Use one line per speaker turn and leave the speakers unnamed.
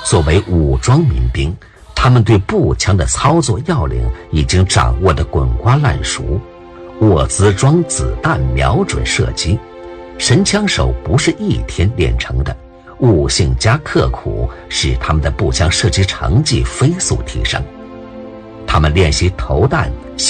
作为武装民兵，他们对步枪的操作要领已经掌握得滚瓜烂熟，握兹装子弹，瞄准射击。神枪手不是一天练成的，悟性加刻苦使他们的步枪射击成绩飞速提升。他们练习投弹、